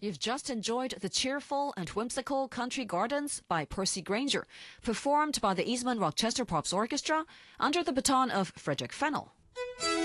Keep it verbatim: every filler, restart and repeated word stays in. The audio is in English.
You've just enjoyed the cheerful and whimsical Country Gardens by Percy Grainger, performed by the Eastman Rochester Pops Orchestra under the baton of Frederick Fennell.